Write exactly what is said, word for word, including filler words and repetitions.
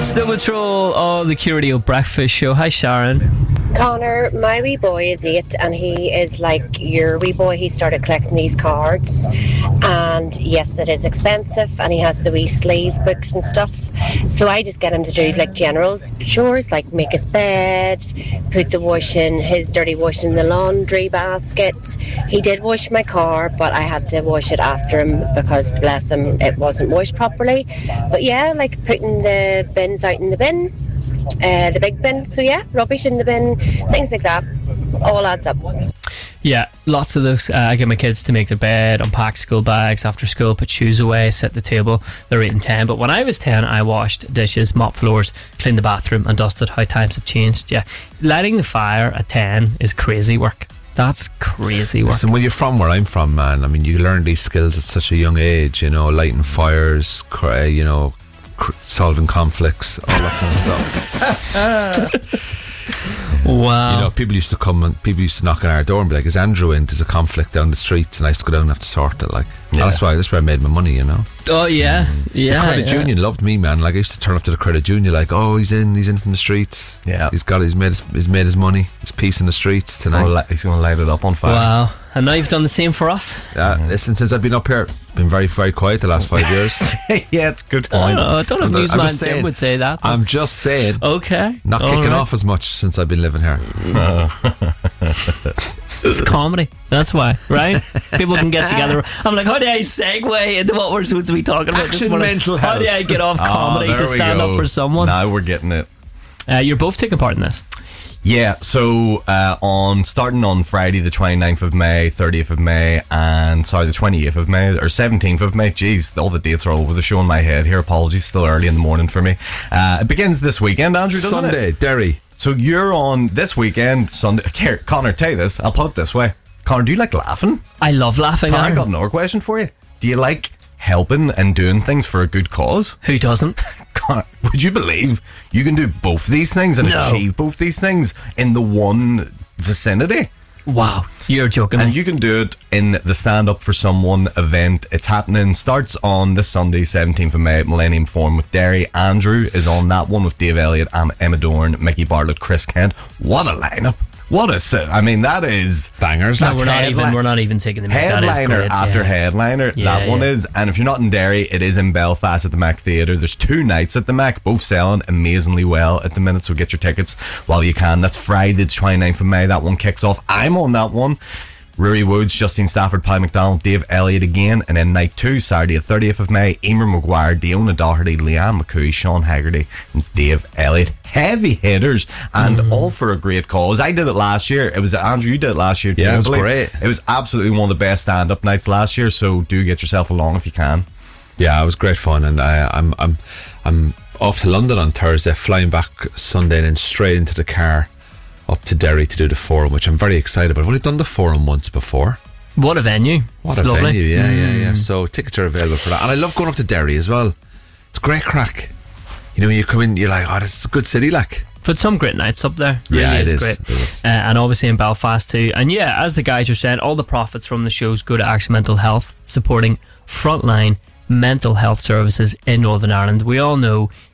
Snow Patrol on the Q Radio Breakfast Show. Hi, Sharon. Connor, my wee boy is eight and he is like your wee boy. He started collecting these cards, and yes, it is expensive, and he has the wee sleeve books and stuff. So I just get him to do like general chores, like make his bed, put the washing, his dirty washing in the laundry basket. He did wash my car, but I had to wash it after him because, bless him, it wasn't washed properly. But yeah, like putting the bins out in the bin, uh, the big bin. So yeah, rubbish in the bin, things like that. All adds up. Yeah, lots of those. Uh, I get my kids to make their bed, unpack school bags after school, put shoes away, set the table. They're eight and ten. But when I was ten, I washed dishes, mopped floors, cleaned the bathroom, and dusted. How times have changed. Yeah, lighting the fire at ten is crazy work. That's crazy work. Listen, when you're from where I'm from, man, I mean, you learn these skills at such a young age. You know, lighting fires, cr- you know, cr- solving conflicts, all that kind of stuff. Wow. You know, people used to come and people used to knock on our door and be like, "Is Andrew in? There's a conflict down the streets," and I used to go down and have to sort it. Like, yeah. that's why that's where I made my money. You know. Oh yeah, mm. yeah. The credit yeah. union loved me, man. Like, I used to turn up to the credit union, like, "Oh, he's in, he's in from the streets. Yeah, he's got, he's made, his, he's made his money. He's peace in the streets tonight. Oh, he's going to light it up on fire." Wow. And now you've done the same for us. Yeah. Mm-hmm. Listen, since I've been up here, been very, very quiet the last five years. Yeah, it's a good point. I don't know. I don't know if I'm, Newsman Tim would say that. I'm just saying. Okay. Not all kicking right. off as much since I've been living here. It's comedy. That's why, right? People can get together. I'm like, how do I segue into what we're supposed to be talking about Action this morning? mental How do health. I get off comedy oh, to stand go. up for someone? Now we're getting it. Uh, you're both taking part in this. Yeah, so uh, on starting on Friday the twenty-ninth of May, thirtieth of May, and sorry, the twenty-eighth of May, or seventeenth of May. Jeez, all the dates are all over the show in my head here. Apologies, still early in the morning for me. Uh, it begins this weekend, Andrew, doesn't Sunday, it? Derry. So you're on this weekend, Sunday. Here, Connor, tell you this. I'll put it this way. Connor, do you like laughing? I love laughing. Connor, I Aaron. got another question for you. Do you like helping and doing things for a good cause? Who doesn't? Connor, would you believe you can do both these things and No. achieve both these things in the one vicinity? Wow, you're joking. And me. you can do it in the Stand Up for Someone event. It's happening, starts on this Sunday, seventeenth of May at Millennium Forum with Derry. Andrew is on that one with Dave Elliott, and Emma Dorn, Mickey Bartlett, Chris Kent. What a lineup. What a set. I mean, that is bangers. No, That's we're not headli- even. We're not even taking the mic. That is headliner great. after yeah. headliner. Yeah, that one yeah. is. And if you're not in Derry, it is in Belfast at the Mac Theatre. There's two nights at the Mac, both selling amazingly well at the minute, so get your tickets while you can. That's Friday the twenty-ninth of May. That one kicks off. I'm on that one. Rory Woods, Justine Stafford, Paddy McDonald, Dave Elliott again. And then night two, Saturday the thirtieth of May, Emer Maguire, Diona Doherty, Leanne McCooey, Sean Haggerty and Dave Elliott. Heavy hitters, and mm. all for a great cause. I did it last year. It was Andrew, you did it last year too. Yeah, it was I believe. great. It was absolutely one of the best stand-up nights last year, so do get yourself along if you can. Yeah, it was great fun, and I, I'm I'm I'm off to London on Thursday, flying back Sunday, and then straight into the car up to Derry to do the forum, which I'm very excited about. I've only done the forum once before. What a venue! What it's a lovely. venue! Yeah, mm. yeah, yeah. So tickets are available for that, and I love going up to Derry as well. It's great crack. You know, when you come in, you're like, oh, this is a good city, like. But some great nights up there. Really Yeah, it is is. great. It is. Uh, and obviously in Belfast too. And yeah, as the guys are saying, all the profits from the shows go to Action Mental Health, supporting frontline mental health services in Northern Ireland. We all know